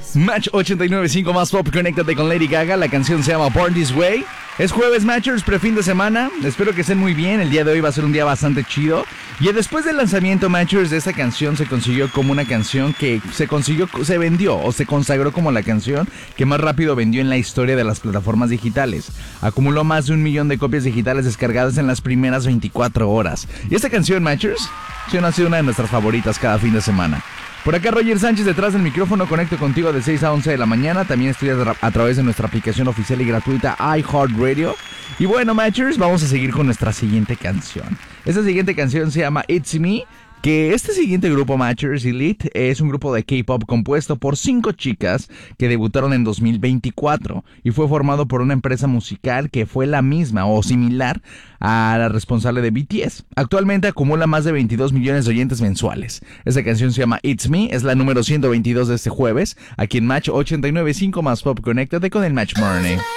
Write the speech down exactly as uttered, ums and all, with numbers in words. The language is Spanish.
Match ochenta y nueve punto cinco más pop, conéctate con Lady Gaga. La canción se llama Born This Way. Es jueves, Matchers, pre-fin de semana. Espero que estén muy bien. El día de hoy va a ser un día bastante chido. Y después del lanzamiento, Matchers, de esta canción se consiguió como una canción que se consiguió, se vendió o se consagró como la canción que más rápido vendió en la historia de las plataformas digitales. Acumuló más de un millón de copias digitales descargadas en las primeras veinticuatro horas. Y esta canción, Matchers, sí, ha sido una de nuestras favoritas cada fin de semana. Por acá Roger Sánchez detrás del micrófono, conecto contigo de seis a once de la mañana. También estoy a, a través de nuestra aplicación oficial y gratuita iHeartRadio. Y bueno, Matchers, vamos a seguir con nuestra siguiente canción. Esta siguiente canción se llama It's Me. Que este siguiente grupo, Matchers Elite, es un grupo de K-pop compuesto por cinco chicas que debutaron en dos mil veinticuatro y fue formado por una empresa musical que fue la misma o similar a la responsable de B T S. Actualmente acumula más de veintidós millones de oyentes mensuales. Esta canción se llama It's Me, es la número ciento veintidós de este jueves, aquí en Match ochenta y nueve punto cinco más Pop. Conéctate con el Match Morning.